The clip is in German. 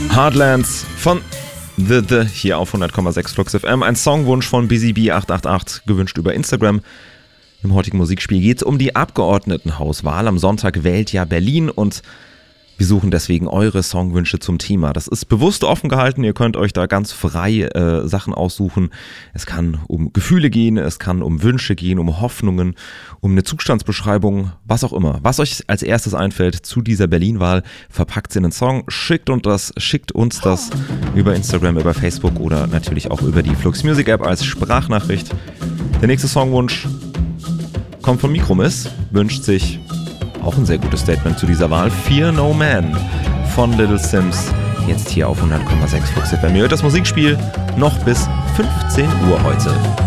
Heartlands von The hier auf 100,6 Flux FM. Ein Songwunsch von BusyBee888, gewünscht über Instagram. Im heutigen Musikspiel geht es um die Abgeordnetenhauswahl. Am Sonntag wählt ja Berlin und wir suchen deswegen eure Songwünsche zum Thema. Das ist bewusst offen gehalten, ihr könnt euch da ganz frei Sachen aussuchen. Es kann um Gefühle gehen, es kann um Wünsche gehen, um Hoffnungen, um eine Zustandsbeschreibung, was auch immer. Was euch als erstes einfällt zu dieser Berlin-Wahl, verpackt in einen Song, schickt uns das über Instagram, über Facebook oder natürlich auch über die Flux Music App als Sprachnachricht. Der nächste Songwunsch kommt von Mikromiss, wünscht sich auch ein sehr gutes Statement zu dieser Wahl. Fear No Man von Little Sims. Jetzt hier auf 100,6 Flux FM. Ihr hört das Musikspiel noch bis 15 Uhr heute.